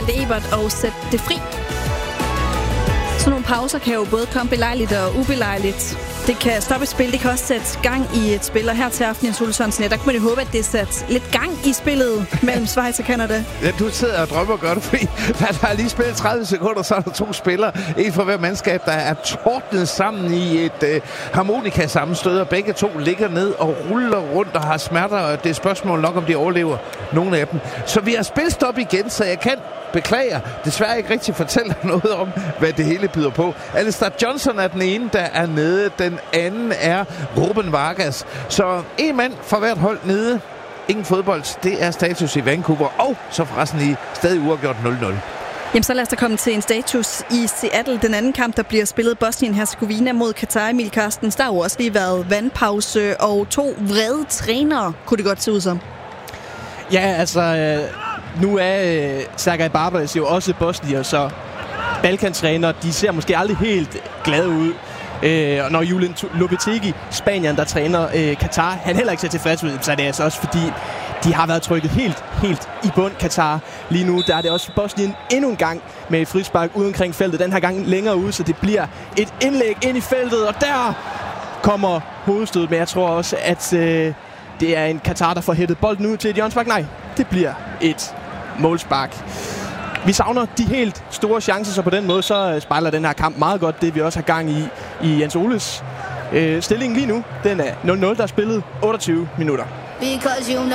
Ebert og Sæt det fri. Så nogle pauser kan jo både komme belejligt og ubelejligt. Det kan stoppe et spil, det kan også sætte gang i et spil. Og her til aften, Jens Ole Sørensen, der kunne man jo håbe, at det sat lidt gang i spillet mellem Schweiz og Canada. Ja, du sidder og drømmer godt, fordi der er lige spillet 30 sekunder, så er der 2 spillere. En fra hver mandskab, der er tordnet sammen i et harmonikasammenstød, og begge to ligger ned og ruller rundt og har smerter, og det er spørgsmål nok, om de overlever nogle af dem. Så vi har spilstop igen, så jeg kan beklager desværre ikke rigtig fortælle noget om, hvad det hele byder på. Alistair Johnson er den ene, der er nede. Den anden er Ruben Vargas. Så en mand fra hvert hold nede. Ingen fodbold. Det er status i Vancouver. Og så forresten i stadig uafgjort 0-0. Jamen så lad os da komme til en status i Seattle. Den anden kamp, der bliver spillet Bosnien-Herzegovina mod Katar. Emil Carstens, der har jo også lige været vandpause og 2 vrede trænere, kunne det godt se ud som. Ja, altså nu er Sergej Barbas jo også bosnier, så Balkan-træner, de ser måske aldrig helt glade ud. Og når Julian Lopetegui, Spanien, der træner Katar, han heller ikke ser tilfreds ud, så er det altså også fordi, de har været trykket helt i bund, Katar. Lige nu, der er det også Bosnien endnu en gang med et frispark ude omkring feltet. Den her gang længere ude, så det bliver et indlæg ind i feltet, og der kommer hovedstødet. Men jeg tror også, at det er en Katar, der får hættet bolden ud til et hjørnespark. Nej, det bliver et målspark. Vi savner de helt store chancer, så på den måde så spejler den her kamp meget godt det, vi også har gang i Jens Oles. Stillingen lige nu, den er 0-0, der er spillet 28 minutter.